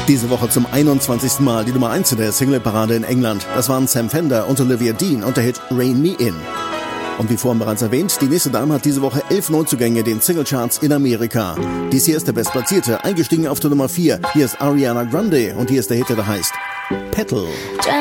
Diese Woche zum 21. Mal die Nummer 1 in der Singleparade in England. Das waren Sam Fender und Olivia Dean und der Hit Rein Me In. Und wie vorhin bereits erwähnt, die nächste Dame hat diese Woche 11 Neuzugänge in den Singlecharts in Amerika. Dies hier ist der Bestplatzierte, eingestiegen auf der Nummer 4. Hier ist Ariana Grande und hier ist der Hit, der heißt Petal.